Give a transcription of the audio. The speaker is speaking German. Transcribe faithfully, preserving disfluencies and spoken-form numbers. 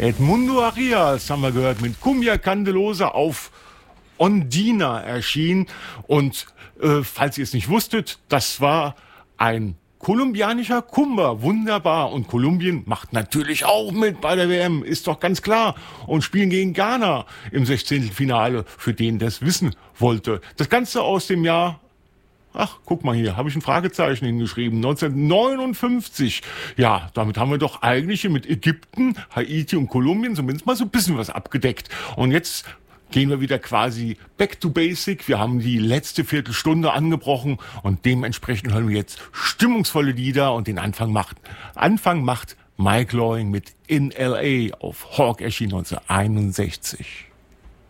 Edmundo Arias haben wir gehört mit Cumbia Candelosa auf Ondina erschienen. Und äh, falls ihr es nicht wusstet, das war ein kolumbianischer Kumba, wunderbar. Und Kolumbien macht natürlich auch mit bei der W M, ist doch ganz klar. Und spielen gegen Ghana im Sechzehntelfinale, für den das wissen wollte. Das Ganze aus dem Jahr, ach, guck mal hier, habe ich ein Fragezeichen hingeschrieben, neunzehnhundertneunundfünfzig. Ja, damit haben wir doch eigentlich mit Ägypten, Haiti und Kolumbien zumindest mal so ein bisschen was abgedeckt. Und jetzt gehen wir wieder quasi back to basic. Wir haben die letzte Viertelstunde angebrochen und dementsprechend hören wir jetzt stimmungsvolle Lieder und den Anfang macht, Anfang macht Mike Loring mit In L A auf Hawk erschienen neunzehnhunderteinundsechzig.